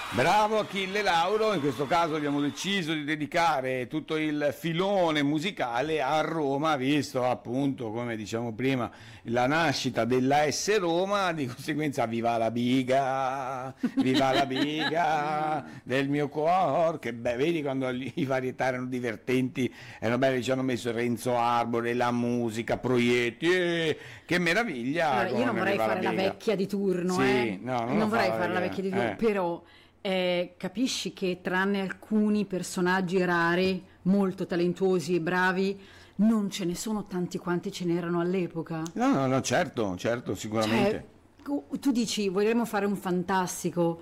Bravo Achille Lauro, in questo caso abbiamo deciso di dedicare tutto il filone musicale a Roma, visto appunto, come diciamo prima, la nascita dell'AS Roma, di conseguenza viva la biga del mio cuore, che vedi quando i varietà erano divertenti, erano belli, ci hanno messo Renzo Arbore, la musica, Proietti, che meraviglia. Allora, io non vorrei fare la vecchia di turno, sì, no, non vorrei fare la vecchia di turno, però... capisci che tranne alcuni personaggi rari, molto talentuosi e bravi, non ce ne sono tanti quanti ce n'erano all'epoca? No, certo, sicuramente. Cioè, tu dici, vogliamo fare un Fantastico,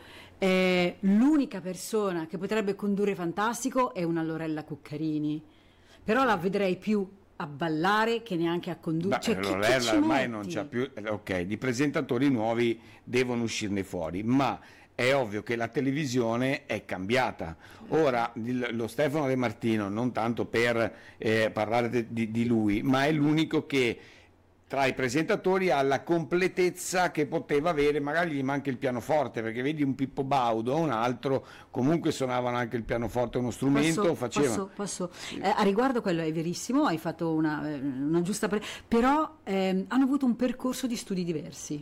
l'unica persona che potrebbe condurre Fantastico è una Lorella Cuccarini, però la vedrei più a ballare che neanche a condurre. Cioè, Lorella ormai non c'ha più, ok, di presentatori nuovi devono uscirne fuori, ma è ovvio che la televisione è cambiata. Ora lo Stefano De Martino, non tanto per parlare di lui, ma è l'unico che tra i presentatori ha la completezza che poteva avere, magari gli manca il pianoforte, perché vedi un Pippo Baudo, un altro, comunque suonavano anche il pianoforte, uno strumento, facevano. Posso. A riguardo quello è verissimo, hai fatto una giusta però hanno avuto un percorso di studi diversi.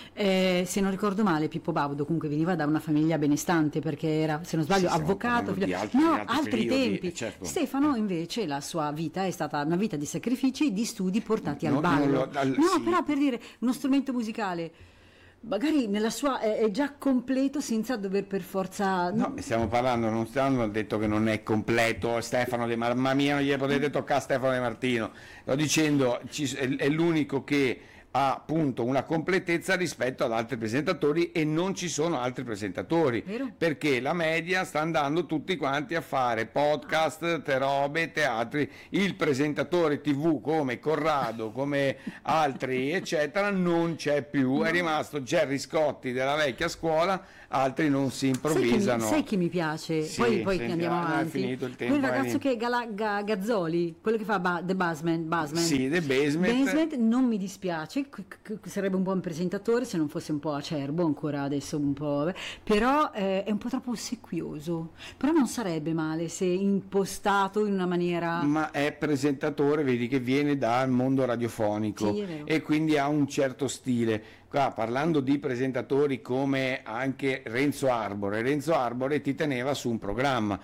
Se non ricordo male, Pippo Baudo comunque veniva da una famiglia benestante, perché era, se non sbaglio, avvocato, altri tempi. Certo. Stefano invece la sua vita è stata una vita di sacrifici e di studi portati al ballo. Sì. Però per dire, uno strumento musicale magari nella sua è già completo senza dover per forza. No, stiamo parlando, non stiamo detto che non è completo Stefano De Martino, mamma mia, non gli potete toccare Stefano De Martino, sto dicendo è l'unico che ha appunto una completezza rispetto ad altri presentatori, e non ci sono altri presentatori. Vero? Perché la media sta andando tutti quanti a fare podcast, robe, teatri. Il presentatore TV come Corrado, come altri eccetera non c'è più, è rimasto Gerry Scotti della vecchia scuola, altri non si improvvisano. Sai chi mi piace? Sì, poi andiamo avanti. È finito il tempo, quel ragazzo che Gazzoli, quello che fa The Basement. Sì, The Basement non mi dispiace, sarebbe un buon presentatore se non fosse un po' acerbo, ancora adesso un po', però è un po' troppo ossequioso, però non sarebbe male se impostato in una maniera. Ma è presentatore, vedi che viene dal mondo radiofonico, sì, e quindi ha un certo stile. Qua, parlando di presentatori come anche Renzo Arbore ti teneva su un programma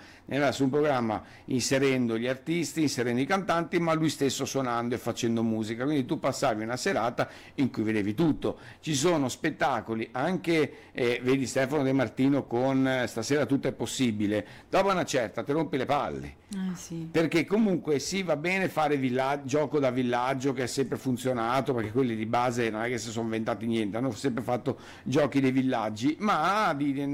inserendo gli artisti, inserendo i cantanti, ma lui stesso suonando e facendo musica, quindi tu passavi una serata in cui vedevi tutto. Ci sono spettacoli anche, vedi Stefano De Martino con Stasera tutto è possibile, dopo una certa ti rompi le palle, sì. Perché comunque sì, va bene fare gioco da villaggio, che è sempre funzionato, perché quelli di base non è che si sono inventati niente, hanno sempre fatto giochi dei villaggi, ma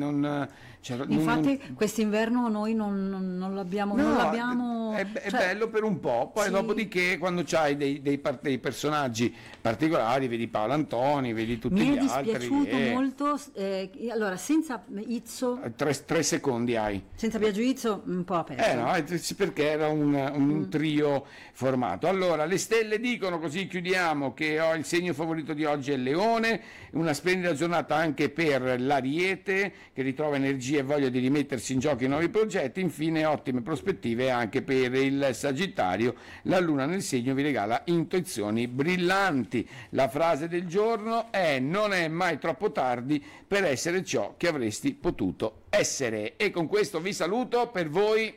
infatti quest'inverno noi non l'abbiamo. È bello per un po', poi sì. Dopodiché quando c'hai dei personaggi particolari, vedi Paolo Antoni, vedi tutti gli altri. Mi è dispiaciuto molto, allora senza Izzo, 3 secondi hai. Senza Biagio Izzo un po' aperto. Perché era un trio formato. Allora, le stelle dicono, così chiudiamo, che il segno favorito di oggi è il Leone, una splendida giornata anche per l'Ariete, che ritrova energia e voglia di rimettersi in gioco in nuovi progetti. Infine ottime prospettive anche per il Sagittario, la Luna nel segno vi regala intuizioni brillanti. La frase del giorno è: non è mai troppo tardi per essere ciò che avresti potuto essere. E con questo vi saluto. Per voi